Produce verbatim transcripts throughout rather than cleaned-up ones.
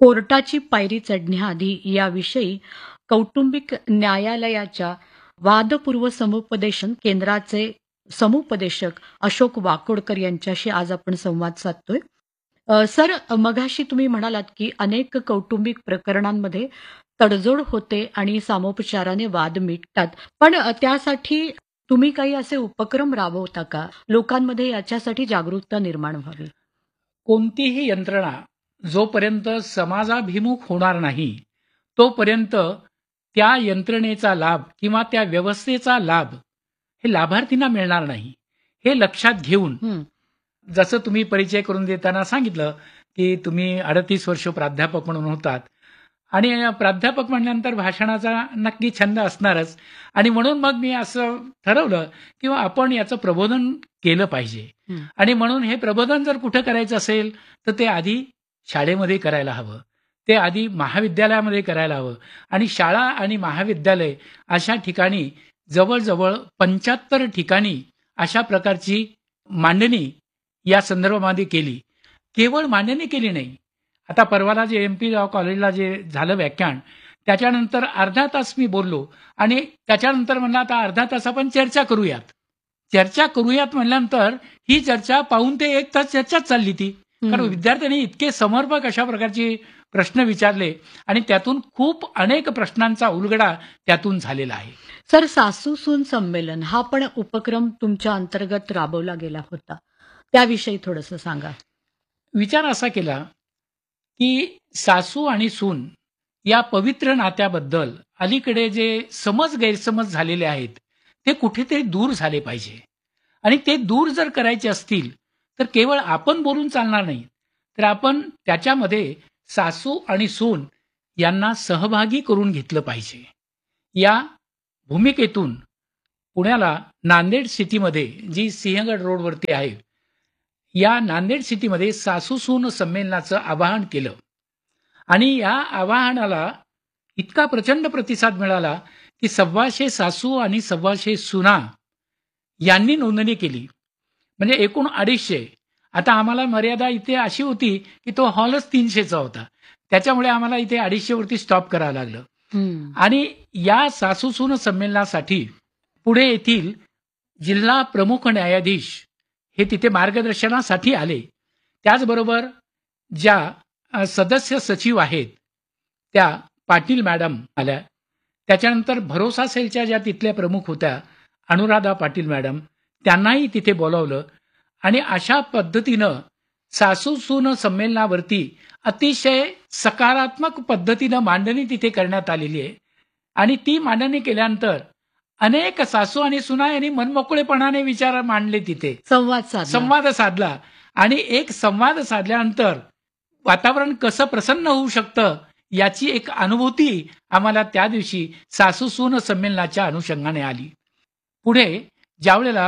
कोर्टाची पायरी चढण्याआधी याविषयी कौटुंबिक न्यायालयाच्या वादपूर्व समुपदेशन केंद्राचे समुपदेशक अशोक वाकोडकर यांच्याशी आज आपण संवाद साधतोय. अ, सर, मघाशी तुम्ही म्हणालात की अनेक कौटुंबिक प्रकरणांमध्ये तडजोड होते आणि सामोपचाराने वाद मिटतात. पण अ, त्यासाठी तुम्ही काही असे उपक्रम राबवता का? लोकांमध्ये याच्यासाठी जागरूकता निर्माण व्हावी. कोणतीही यंत्रणा जोपर्यंत समाजाभिमुख होणार नाही, तोपर्यंत त्या यंत्रणेचा लाभ किंवा त्या व्यवस्थेचा लाभ हे लाभार्थींना मिळणार नाही. हे लक्षात घेऊन हं. जसं तुम्ही परिचय करून देताना सांगितलं, की तुम्ही अडतीस वर्ष प्राध्यापक म्हणून होतात आणि प्राध्यापक म्हटल्यानंतर भाषणाचा नक्की छंद असणारच आणि म्हणून मग मी असं ठरवलं, की आपण याचं प्रबोधन केलं पाहिजे. हं. आणि म्हणून हे प्रबोधन जर कुठं करायचं असेल, तर ते आधी शाळेमध्ये करायला हवं. ते आधी महाविद्यालयामध्ये करायला हवं आणि शाळा आणि महाविद्यालय अशा ठिकाणी जवळ-जवळ पंच्याहत्तर ठिकाणी अशा प्रकारची मांडणी या संदर्भामध्ये केली. केवळ मांडणी केली नाही. आता परवाला जे एम-पी लॉ कॉलेजला जे झालं व्याख्यान, त्याच्यानंतर अर्धा तास मी बोललो आणि त्याच्यानंतर म्हणलं आता अर्धा तास आपण चर्चा करूयात. चर्चा करूयात म्हणल्यानंतर ही चर्चा पाऊण ते एक तास चर्चाच चालली ती. कारण हं. विद्यार्थ्यांनी इतके समर्पक अशा प्रकारचे प्रश्न विचारले आणि त्यातून खूप अनेक प्रश्नांचा उलगडा त्यातून झालेला आहे. सर, सासू-सून संमेलन हा पण उपक्रम तुमच्या अंतर्गत राबवला गेला होता. त्याविषयी थोडंसं सांगा. विचार असा केला, की सासू आणि सून या पवित्र नात्याबद्दल अलीकडे जे समज गैरसमज झालेले आहेत, ते कुठेतरी दूर झाले पाहिजे. आणि ते दूर जर करायचे असतील, तर केवळ आपण बोलून चालणार नाही. तर आपण त्याच्यामध्ये सासू आणि सून यांना सहभागी करून घेतलं पाहिजे. या भूमिकेतून पुण्याला नांदेड सिटीमध्ये जी सिंहगड रोडवरती आहे, या नांदेड सिटीमध्ये सासू-सून संमेलनाचं आवाहन केलं आणि या आवाहनाला इतका प्रचंड प्रतिसाद मिळाला, की सव्वाशे सासू आणि सव्वाशे सुना यांनी नोंदणी केली. म्हणजे एकूण अडीचशे. आता आम्हाला मर्यादा इथे अशी होती, की तो हॉलच तीनशेचा होता. त्याच्यामुळे आम्हाला इथे अडीचशे वरती स्टॉप करावं लागलं. हं. आणि या सासू-सून संमेलनासाठी पुढे येथील जिल्हा प्रमुख न्यायाधीश हे तिथे मार्गदर्शनासाठी आले. त्याचबरोबर ज्या अ, सदस्य सचिव आहेत, त्या पाटील मॅडम आल्या. त्याच्यानंतर भरोसा सेलच्या ज्या तिथल्या प्रमुख होत्या, अनुराधा पाटील मॅडम, त्यांनाही तिथे बोलावलं आणि अशा पद्धतीनं सासू-सून संमेलनावरती अतिशय सकारात्मक पद्धतीनं मांडणी तिथे करण्यात आलेली आहे. आणि ती मांडणी केल्यानंतर अनेक सासू आणि सुना यांनी मनमोकळेपणाने विचार मांडले तिथे. संवाद साधला. संवाद साधला आणि एक संवाद साधल्यानंतर वातावरण कसं प्रसन्न होऊ शकतं याची एक अनुभूती आम्हाला त्या दिवशी सासू-सून संमेलनाच्या अनुषंगाने आली. पुढे ज्यावेळेला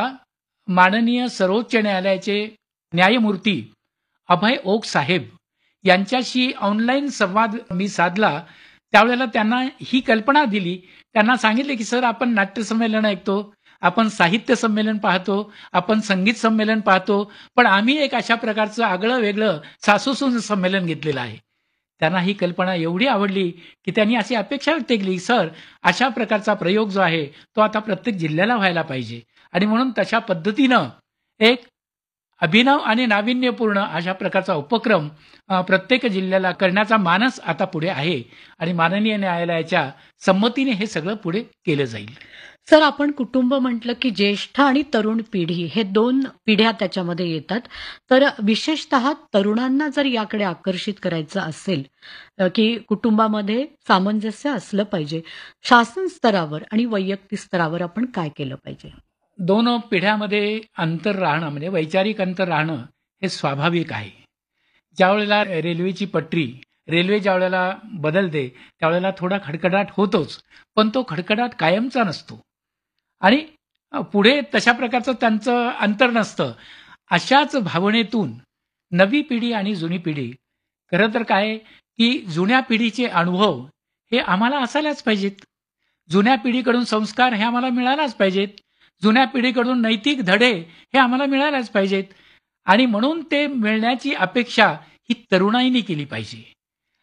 माननीय सर्वोच्च न्यायालयाचे न्यायमूर्ती अभय ओक साहेब यांच्याशी ऑनलाईन संवाद मी साधला, त्यावेळेला त्यांना ही कल्पना दिली. त्यांना सांगितले, की सर आपण नाट्य संमेलन ऐकतो, आपण साहित्य संमेलन पाहतो, आपण संगीत संमेलन पाहतो, पण आम्ही एक अशा प्रकारचं आगळं वेगळं सासू-सून संमेलन घेतलेलं आहे. त्यांना ही कल्पना एवढी आवडली, की त्यांनी अशी अपेक्षा व्यक्त केली, सर अशा प्रकारचा प्रयोग जो आहे तो आता प्रत्येक जिल्ह्याला व्हायला पाहिजे. आणि म्हणून तशा पद्धतीनं एक अभिनव आणि नाविन्यपूर्ण अशा प्रकारचा उपक्रम अ, प्रत्येक जिल्ह्याला करण्याचा मानस आता पुढे आहे आणि माननीय न्यायालयाच्या संमतीने हे सगळं पुढे केलं जाईल. सर, आपण कुटुंब म्हटलं की ज्येष्ठ आणि तरुण पिढी हे दोन पिढ्या त्याच्यामध्ये येतात. तर विशेषतः तरुणांना जर याकडे आकर्षित करायचं असेल, अ, की कुटुंबामध्ये सामंजस्य असलं पाहिजे, शासन स्तरावर आणि वैयक्तिक स्तरावर आपण काय केलं पाहिजे? दोन पिढ्यामध्ये अंतर राहणं म्हणजे वैचारिक अंतर राहणं हे स्वाभाविक आहे. ज्यावेळेला रेल्वेची पटरी, रेल्वे ज्यावेळेला बदलते त्यावेळेला थोडा खडखडाट होतोच, पण तो खडखडाट कायमचा नसतो आणि अ, पुढे तशा प्रकारचं त्यांचं अंतर नसतं. अशाच भावनेतून नवी पिढी आणि जुनी पिढी, खरं तर काय की जुन्या पिढीचे अनुभव हे आम्हाला असायलाच पाहिजेत. जुन्या पिढीकडून संस्कार हे आम्हाला मिळायलाच पाहिजेत. जुन्या पिढीकडून नैतिक धडे हे आम्हाला मिळायलाच पाहिजेत आणि म्हणून ते मिळण्याची अपेक्षा ही तरुणाईने केली पाहिजे.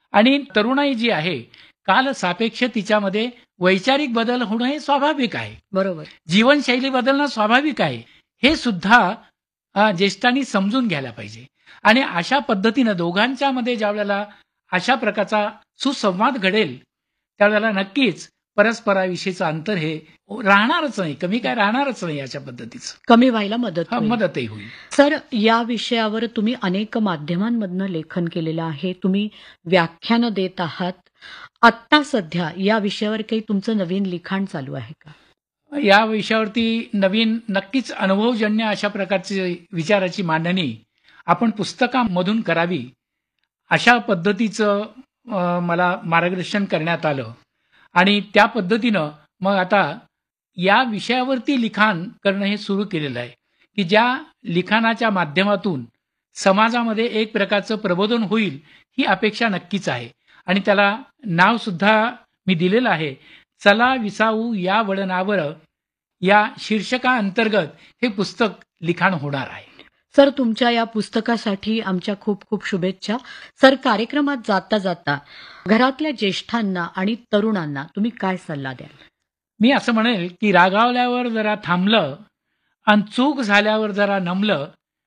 आणि तरुणाई जी आहे, काल सापेक्ष तिच्यामध्ये वैचारिक बदल होणं हे स्वाभाविक आहे. बरोबर. जीवनशैली बदलणं स्वाभाविक आहे. हे सुद्धा अ, ज्येष्ठांनी समजून घ्यायला पाहिजे. आणि अशा पद्धतीनं दोघांच्यामध्ये ज्यावेळेला अशा प्रकारचा सुसंवाद घडेल, त्यावेळेला नक्कीच परस्पराविषयीचं अंतर हे राहणारच नाही, कमी काय राहणारच नाही अशा पद्धतीचं. कमी व्हायला मदत हा, होईल. मदतही होईल. सर, या विषयावर तुम्ही अनेक माध्यमांमधनं लेखन केलेलं आहे. तुम्ही व्याख्यानं देत आहात. आत्ता सध्या या विषयावर काही तुमचं नवीन लिखाण चालू आहे का? या विषयावरती नवीन नक्कीच अनुभवजन्य अशा प्रकारची विचाराची मांडणी आपण पुस्तकामधून करावी, अशा पद्धतीचं अ, मला मार्गदर्शन करण्यात आलं. आणि त्या पद्धतीनं मग आता या विषयावरती लिखाण करणं हे सुरू केलेलं आहे, की ज्या लिखाणाच्या माध्यमातून समाजामध्ये एक प्रकारचं प्रबोधन होईल, ही अपेक्षा नक्कीच आहे. आणि त्याला नाव सुद्धा मी दिलेलं आहे, चला विसावू या वळणावर. या शीर्षकाअंतर्गत हे पुस्तक लिखाण होणार आहे. सर, तुमच्या या पुस्तकासाठी आमच्या खूप खूप शुभेच्छा. सर, कार्यक्रमात जाता जाता घरातल्या ज्येष्ठांना आणि तरुणांना तुम्ही काय सल्ला द्याल? मी असं म्हणेल, की रागावल्यावर जरा थांबलं आणि चूक झाल्यावर जरा नमलं,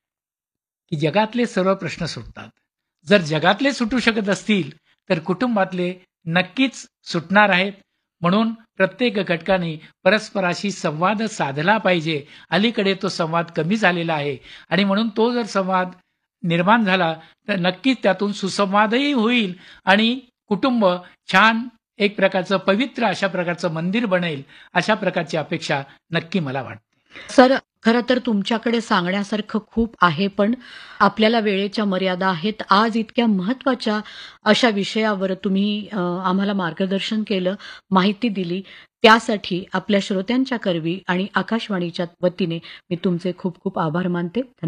की जगातले सर्व प्रश्न सुटतात. जर जगातले सुटू शकत असतील, तर कुटुंबातले नक्कीच सुटणार आहेत. म्हणून प्रत्येक घटकाने परस्पराशी संवाद साधला पाहिजे. अलीकडे तो संवाद कमी झालेला आहे आणि म्हणून तो जर संवाद निर्माण झाला, तर नक्कीच त्यातून सुसंवादही होईल आणि कुटुंब छान एक प्रकारचं पवित्र अशा प्रकारचं मंदिर बनेल, अशा प्रकारची अपेक्षा नक्की मला वाटते. सर, खरं तर तुमच्याकडे सांगण्यासारखं खूप आहे, पण आपल्याला वेळेच्या मर्यादा आहेत. आज इतक्या महत्त्वाच्या अशा विषयावर तुम्ही अ, आम्हाला मार्गदर्शन केलं, माहिती दिली. त्यासाठी आपल्या श्रोत्यांच्या करवी आणि आकाशवाणीच्या वतीने मी तुमचे खूप खूप आभार मानते.